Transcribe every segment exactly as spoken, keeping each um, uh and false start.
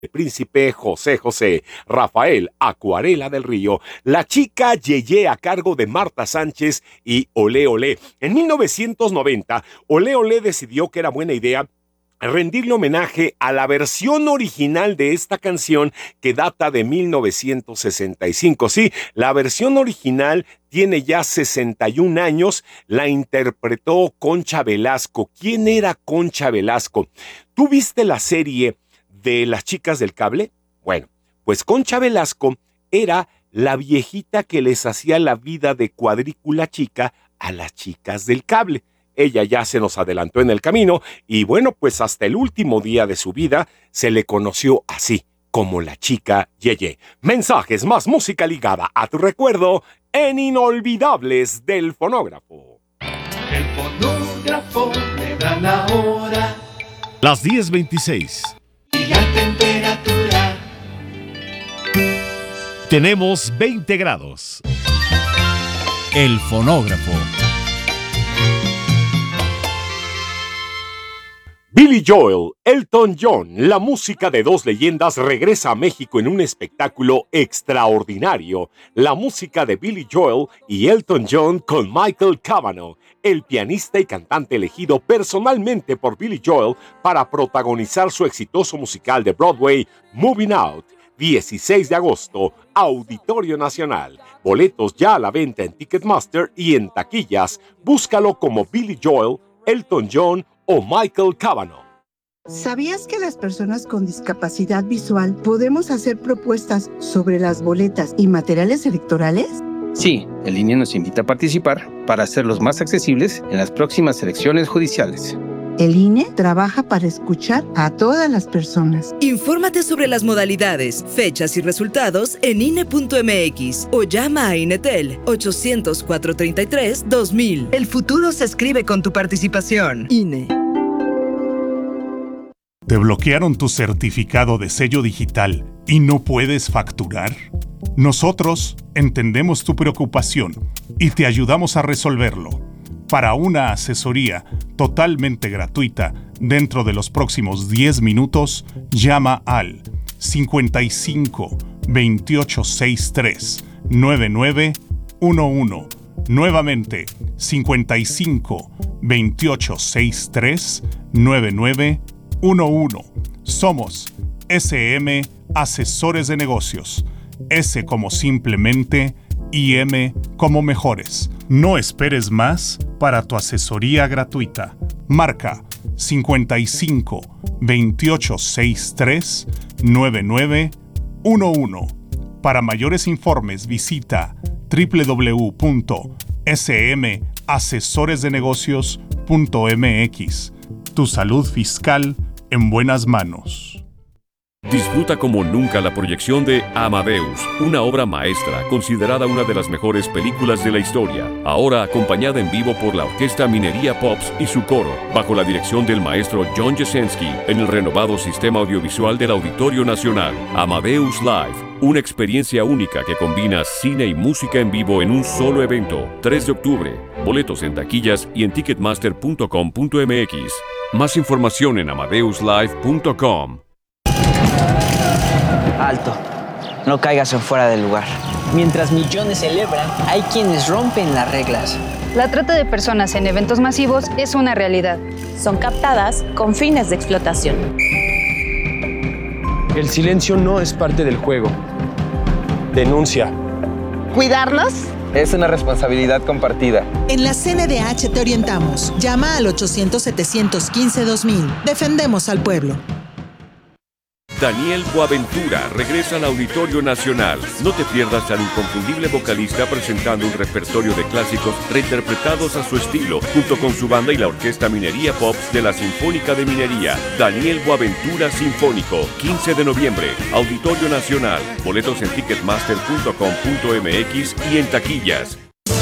El príncipe José José, Rafael Acuarela del Río, La chica Yeye a cargo de Marta Sánchez y Olé Olé. En mil novecientos noventa, Olé Olé decidió que era buena idea rendirle homenaje a la versión original de esta canción que data de mil novecientos sesenta y cinco. Sí, la versión original tiene ya sesenta y un años, la interpretó Concha Velasco. ¿Quién era Concha Velasco? ¿Tú viste la serie de Las Chicas del Cable? Bueno, pues Concha Velasco era la viejita que les hacía la vida de cuadrícula chica a las chicas del cable. Ella ya se nos adelantó en el camino y bueno, pues hasta el último día de su vida se le conoció así, como la chica Yeye. Mensajes, más música ligada a tu recuerdo en Inolvidables del Fonógrafo. El fonógrafo me da la hora. Las diez veintiséis. Y la temperatura. Tenemos veinte grados. El fonógrafo. Billy Joel, Elton John, la música de dos leyendas regresa a México en un espectáculo extraordinario. La música de Billy Joel y Elton John con Michael Cavanaugh, el pianista y cantante elegido personalmente por Billy Joel para protagonizar su exitoso musical de Broadway, Moving Out. dieciséis de agosto, Auditorio Nacional. Boletos ya a la venta en Ticketmaster y en taquillas. Búscalo como Billy Joel, Elton John o Michael Cavanaugh. ¿Sabías que las personas con discapacidad visual podemos hacer propuestas sobre las boletas y materiales electorales? Sí, el I N E nos invita a participar para hacerlos más accesibles en las próximas elecciones judiciales. El I N E trabaja para escuchar a todas las personas. Infórmate sobre las modalidades, fechas y resultados en I N E punto M X o llama a INETEL ochocientos, cuatrocientos treinta y tres, dos mil. El futuro se escribe con tu participación. I N E. ¿Te bloquearon tu certificado de sello digital y no puedes facturar? Nosotros entendemos tu preocupación y te ayudamos a resolverlo. Para una asesoría totalmente gratuita dentro de los próximos diez minutos, llama al cincuenta y cinco, veintiocho sesenta y tres, noventa y nueve once. Nuevamente, cincuenta y cinco, veintiocho sesenta y tres, noventa y nueve once. Somos S M Asesores de Negocios. S como simplemente y M como mejores. No esperes más para tu asesoría gratuita. Marca cincuenta y cinco, veintiocho sesenta y tres, noventa y nueve once. Para mayores informes visita doble u doble u doble u punto s m asesores de negocios punto m x. Tu salud fiscal en buenas manos. Disfruta como nunca la proyección de Amadeus, una obra maestra considerada una de las mejores películas de la historia, ahora acompañada en vivo por la Orquesta Minería Pops y su coro, bajo la dirección del maestro John Jasenski, en el renovado sistema audiovisual del Auditorio Nacional. Amadeus Live, una experiencia única que combina cine y música en vivo en un solo evento. tres de octubre, boletos en taquillas y en ticketmaster punto com punto m x. Más información en amadeus live punto com. Alto, no caigas en fuera del lugar. Mientras millones celebran, hay quienes rompen las reglas. La trata de personas en eventos masivos es una realidad. Son captadas con fines de explotación. El silencio no es parte del juego. Denuncia. ¿Cuidarnos? Es una responsabilidad compartida. En la C N D H te orientamos. Llama al ochocientos, setecientos quince, dos mil. Defendemos al pueblo. Daniel Boaventura regresa al Auditorio Nacional. No te pierdas al inconfundible vocalista presentando un repertorio de clásicos reinterpretados a su estilo, junto con su banda y la Orquesta Minería Pops de la Sinfónica de Minería. Daniel Boaventura Sinfónico, quince de noviembre, Auditorio Nacional. Boletos en ticketmaster punto com punto m x y en taquillas.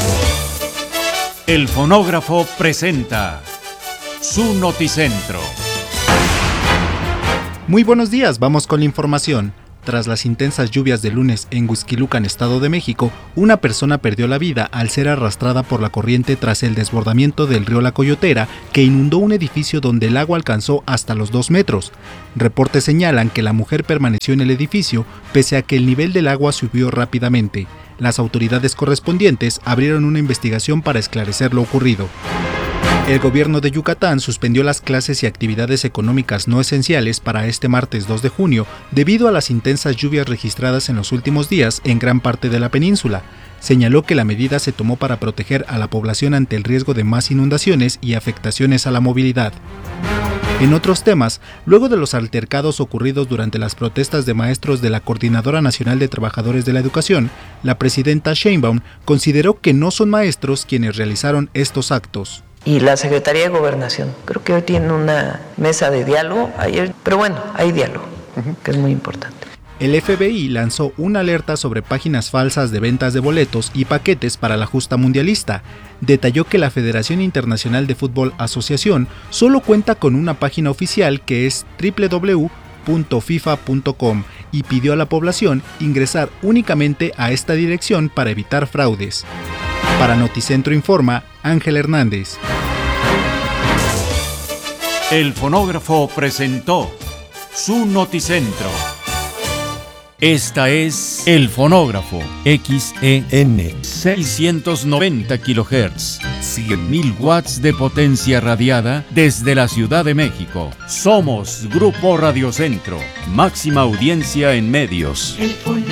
El Fonógrafo presenta su Noticentro. Muy buenos días, vamos con la información. tras las intensas lluvias de lunes en Huixquilucan, Estado de México, una persona perdió la vida al ser arrastrada por la corriente tras el desbordamiento del río La Coyotera, que inundó un edificio donde el agua alcanzó hasta los dos metros. Reportes señalan que la mujer permaneció en el edificio pese a que el nivel del agua subió rápidamente. Las autoridades correspondientes abrieron una investigación para esclarecer lo ocurrido. El gobierno de Yucatán suspendió las clases y actividades económicas no esenciales para este martes dos de junio debido a las intensas lluvias registradas en los últimos días en gran parte de la península. Señaló que la medida se tomó para proteger a la población ante el riesgo de más inundaciones y afectaciones a la movilidad. En otros temas, luego de los altercados ocurridos durante las protestas de maestros de la Coordinadora Nacional de Trabajadores de la Educación, la presidenta Sheinbaum consideró que no son maestros quienes realizaron estos actos. Y la Secretaría de Gobernación, creo que hoy tiene una mesa de diálogo, ayer, pero bueno, hay diálogo, que es muy importante. El F B I lanzó una alerta sobre páginas falsas de ventas de boletos y paquetes para la justa mundialista. Detalló que la Federación Internacional de Fútbol Asociación solo cuenta con una página oficial que es doble u doble u doble u punto fifa punto com y pidió a la población ingresar únicamente a esta dirección para evitar fraudes. Para Noticentro Informa, Ángel Hernández. El fonógrafo presentó su Noticentro. Esta es El Fonógrafo, X E N, seiscientos noventa kilohertz, cien mil watts de potencia radiada desde la Ciudad de México. Somos Grupo Radio Centro, máxima audiencia en medios.